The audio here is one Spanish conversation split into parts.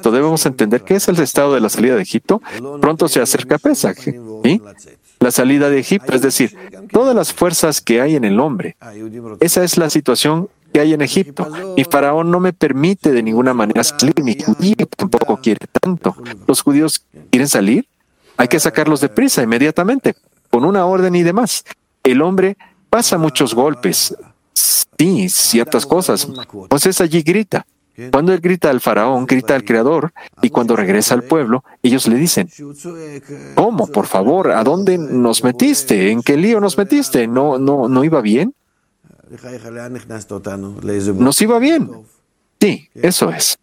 Egipto. Debemos entender qué es el estado de la salida de Egipto. Pronto se acerca Pesaj, ¿sí? La salida de Egipto, es decir, todas las fuerzas que hay en el hombre. Esa es la situación que hay en Egipto. Mi faraón no me permite de ninguna manera salir, mi judío tampoco quiere tanto. ¿Los judíos quieren salir? Hay que sacarlos deprisa, inmediatamente, con una orden y demás. El hombre pasa muchos golpes, sí, ciertas cosas. Moisés allí grita. Cuando él grita al faraón, grita al Creador, y cuando regresa al pueblo, ellos le dicen, ¿cómo? Por favor, ¿a dónde nos metiste? ¿En qué lío nos metiste? ¿No iba bien? ¿Nos iba bien? Sí, eso es.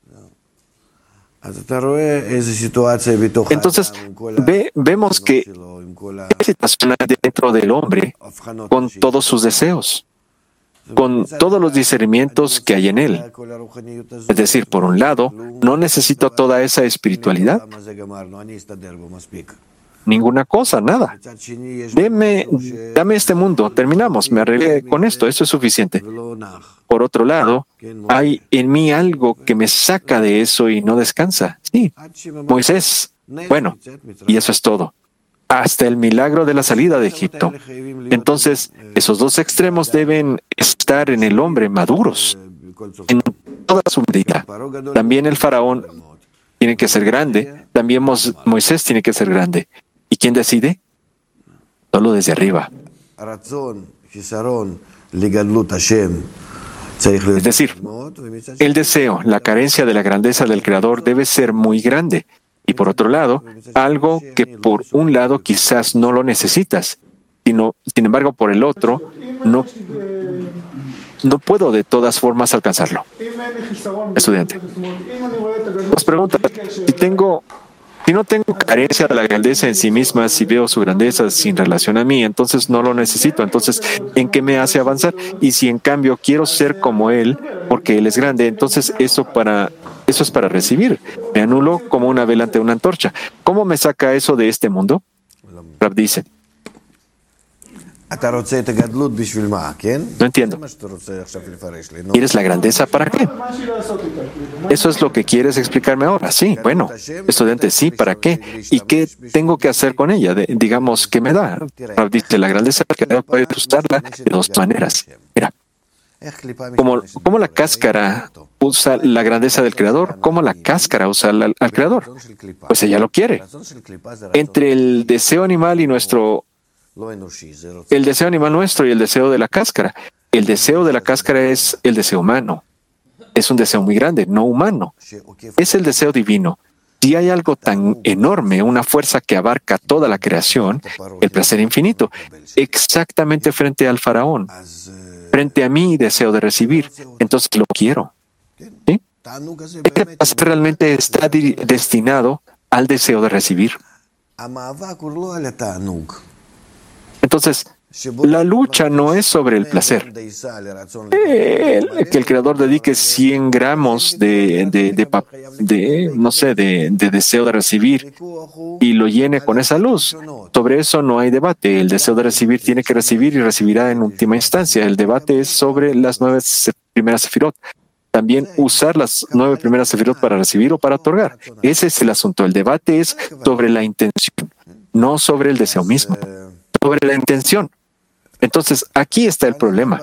Entonces, vemos que hay situaciones dentro del hombre con todos sus deseos, con todos los discernimientos que hay en él. Es decir, por un lado, no necesito toda esa espiritualidad, ninguna cosa, nada. Dame este mundo, terminamos, me arreglé con esto, eso es suficiente. Por otro lado, hay en mí algo que me saca de eso y no descansa. Sí, Moisés. Bueno, y eso es todo. Hasta el milagro de la salida de Egipto. Entonces, esos dos extremos deben estar en el hombre maduros, en toda su medida. También el faraón tiene que ser grande, también Moisés tiene que ser grande. ¿Y quién decide? Solo desde arriba. Es decir, el deseo, la carencia de la grandeza del Creador debe ser muy grande. Y por otro lado, algo que por un lado quizás no lo necesitas, sin embargo por el otro no puedo de todas formas alcanzarlo. Estudiante, nos pregunta, si no tengo carencia de la grandeza en sí misma, si veo su grandeza sin relación a mí, entonces no lo necesito. Entonces, ¿en qué me hace avanzar? Y si en cambio quiero ser como Él, porque Él es grande, entonces eso es para recibir. Me anulo como una vela ante una antorcha. ¿Cómo me saca eso de este mundo? Rab dice, no entiendo. ¿Quieres la grandeza para qué? ¿Eso es lo que quieres explicarme ahora? Sí, bueno, estudiante, sí, ¿para qué? ¿Y qué tengo que hacer con ella? Digamos, ¿qué me da? Rab dice, la grandeza que puedes usarla de dos maneras. Mira, como la cáscara usa la grandeza del Creador, ¿cómo la cáscara usa al Creador? Pues ella lo quiere. Entre el deseo animal y el deseo animal nuestro y el deseo de la cáscara. El deseo de la cáscara es el deseo humano. Es un deseo muy grande, no humano. Es el deseo divino. Si hay algo tan enorme, una fuerza que abarca toda la creación, el placer infinito, exactamente frente al faraón, frente a mí deseo de recibir, entonces lo quiero. ¿Sí? Este placer realmente está destinado al deseo de recibir. Entonces, la lucha no es sobre el placer. Que el Creador dedique 100 gramos de deseo de recibir y lo llene con esa luz. Sobre eso no hay debate. El deseo de recibir tiene que recibir y recibirá en última instancia. El debate es sobre las 9 primeras sefirot. También usar las 9 primeras sefirot para recibir o para otorgar. Ese es el asunto. El debate es sobre la intención, no sobre el deseo mismo. Sobre la intención. Entonces, aquí está el problema.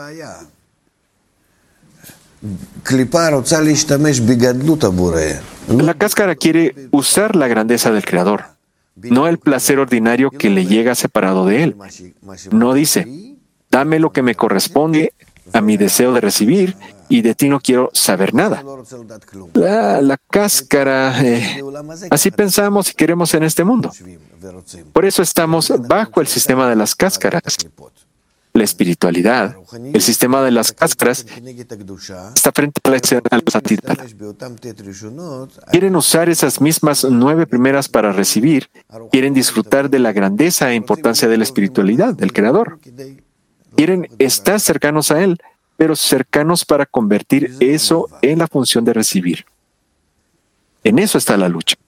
La cáscara quiere usar la grandeza del Creador, no el placer ordinario que le llega separado de él. No dice, dame lo que me corresponde a mi deseo de recibir y de ti no quiero saber nada. La cáscara, así pensamos y queremos en este mundo. Por eso estamos bajo el sistema de las cáscaras. La espiritualidad, el sistema de las cáscaras, está frente a la santidad. Quieren usar esas mismas 9 primeras para recibir, quieren disfrutar de la grandeza e importancia de la espiritualidad, del Creador. Quieren estar cercanos a Él, pero cercanos para convertir eso en la función de recibir. En eso está la lucha.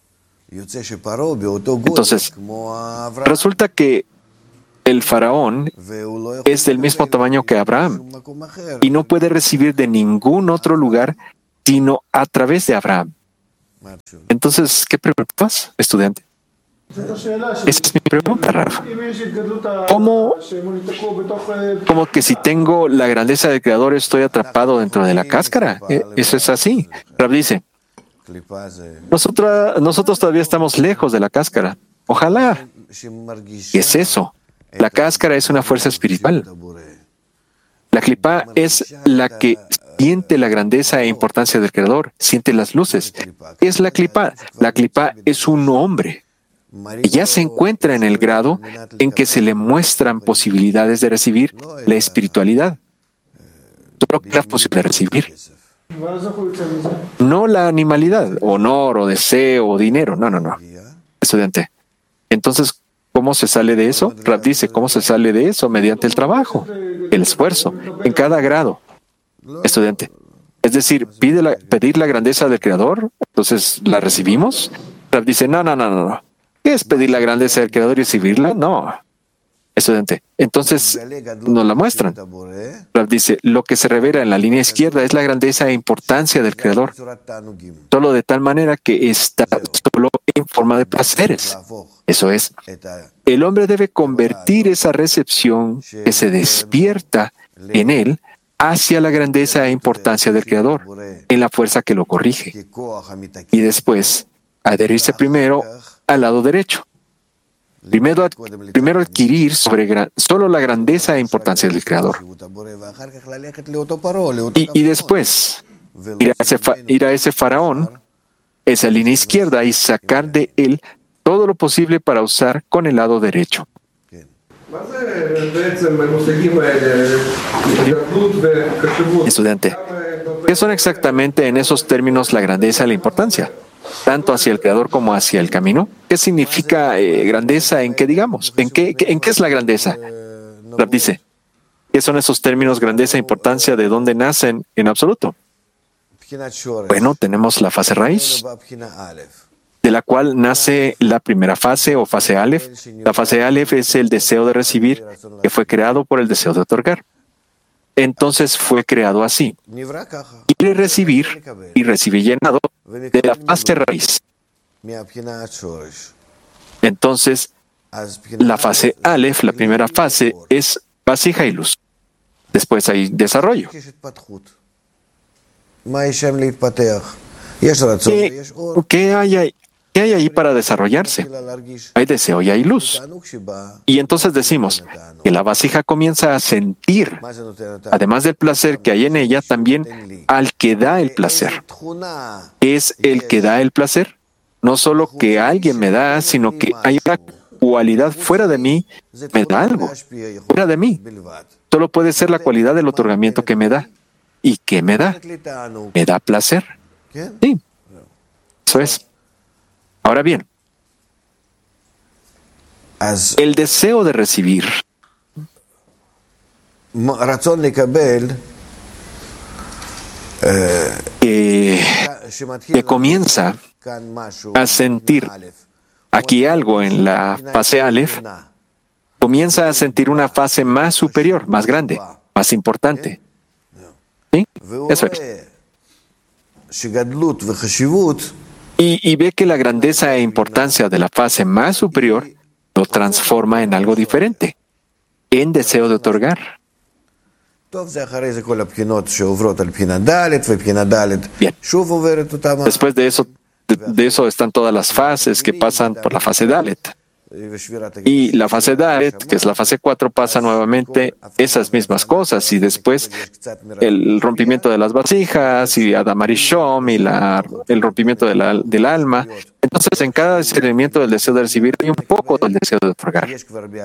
Entonces, resulta que el faraón es del mismo tamaño que Abraham y no puede recibir de ningún otro lugar sino a través de Abraham. Entonces, ¿qué preguntas, estudiante? Esa es mi pregunta, Rafa. ¿Cómo que si tengo la grandeza del Creador estoy atrapado dentro de la cáscara? Eso es así. Rafa dice, nosotros todavía estamos lejos de la cáscara. Ojalá. ¿Qué es eso? La cáscara es una fuerza espiritual. La clipá es la que siente la grandeza e importancia del Creador, siente las luces. ¿Qué es la clipá? La clipá es un hombre. Y ya se encuentra en el grado en que se le muestran posibilidades de recibir la espiritualidad. Solo la posibilidad de recibir. No la animalidad, honor o deseo o dinero. No. Estudiante. Entonces, ¿cómo se sale de eso? Rab dice, ¿cómo se sale de eso? Mediante el trabajo, el esfuerzo, en cada grado. Estudiante. Es decir, pedir la grandeza del Creador, entonces la recibimos. Rab dice, no. ¿Qué es pedir la grandeza del Creador y recibirla? No. Estudiante. Entonces nos la muestran. Rab dice, lo que se revela en la línea izquierda es la grandeza e importancia del Creador, solo de tal manera que está solo en forma de placeres. Eso es, el hombre debe convertir esa recepción que se despierta en él hacia la grandeza e importancia del Creador, en la fuerza que lo corrige, y después adherirse primero al lado derecho. Primero adquirir solo la grandeza e importancia del Creador. Y después ir a ese faraón, esa línea izquierda, y sacar de él todo lo posible para usar con el lado derecho. Estudiante, ¿qué son exactamente en esos términos la grandeza y la importancia? Tanto hacia el Creador como hacia el camino. ¿Qué significa grandeza? ¿En qué digamos? ¿En qué es la grandeza? Rab dice, ¿qué son esos términos grandeza e importancia? ¿De dónde nacen en absoluto? Bueno, tenemos la fase raíz, de la cual nace la primera fase o fase Aleph. La fase Aleph es el deseo de recibir, que fue creado por el deseo de otorgar. Entonces fue creado así. Quiere recibir y recibe llenado de la fase raíz. Entonces, la fase Aleph, la primera fase, es vasija y luz. Después hay desarrollo. ¿Qué hay ahí? ¿Qué hay ahí para desarrollarse? Hay deseo y hay luz. Y entonces decimos que la vasija comienza a sentir, además del placer que hay en ella, también al que da el placer. ¿Es el que da el placer? No solo que alguien me da, sino que hay una cualidad fuera de mí, me da algo, fuera de mí. Solo puede ser la cualidad del otorgamiento que me da. ¿Y qué me da? Me da placer. Sí, eso es. Ahora bien, el deseo de recibir que comienza a sentir aquí algo en la fase Aleph, comienza a sentir una fase más superior, más grande, más importante. ¿Sí? Eso es. Y ve que la grandeza e importancia de la fase más superior lo transforma en algo diferente, en deseo de otorgar. Bien. Después de eso están todas las fases que pasan por la fase Dalet. Y la fase Dalet, que es la fase 4, pasa nuevamente esas mismas cosas. Y después el rompimiento de las vasijas y Adam Arishom y el rompimiento del alma. Entonces, en cada discernimiento del deseo de recibir hay un poco del deseo de otorgar. Es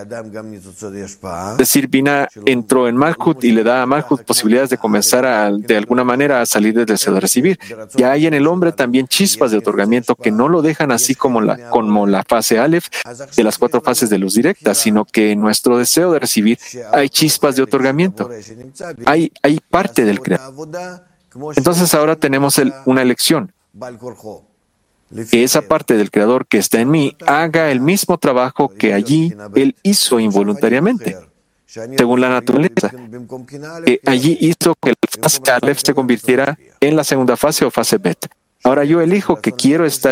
decir, Binah entró en Malkut y le da a Malkut posibilidades de comenzar de alguna manera a salir del deseo de recibir. Y hay en el hombre también chispas de otorgamiento que no lo dejan así como la fase Aleph de las 4 fases de luz directa, sino que en nuestro deseo de recibir hay chispas de otorgamiento. Hay parte del Creador. Entonces ahora tenemos una elección. Que esa parte del Creador que está en mí haga el mismo trabajo que allí Él hizo involuntariamente, según la naturaleza, que allí hizo que la fase Aleph se convirtiera en la segunda fase o fase Bet. Ahora yo elijo que quiero estar